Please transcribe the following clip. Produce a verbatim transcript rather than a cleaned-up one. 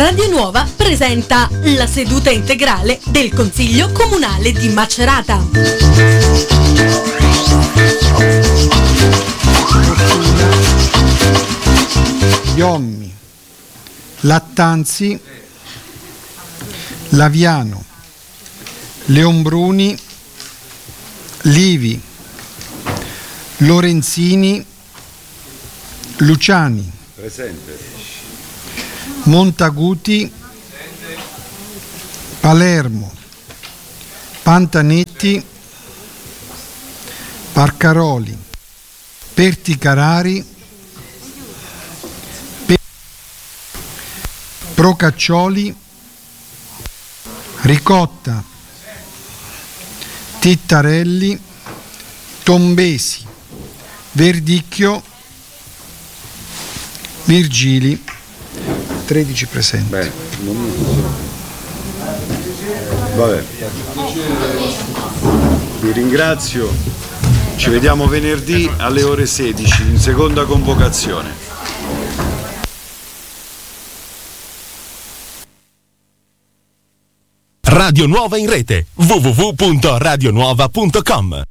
Radio Nuova presenta la seduta integrale del Consiglio Comunale di Macerata. Iommi, Lattanzi, Laviano, Leonbruni, Livi, Lorenzini, Luciani. Presente. Montaguti, Palermo, Pantanetti, Parcaroli, Perticarari, Pe- Procaccioli, Ricotta, Tittarelli, Tombesi, Verdicchio, Virgili. tredici presenti. Beh, vabbè. Vi ringrazio. Ci vediamo venerdì alle ore sedici in seconda convocazione. Radio Nuova in rete w w w punto radio nuova punto com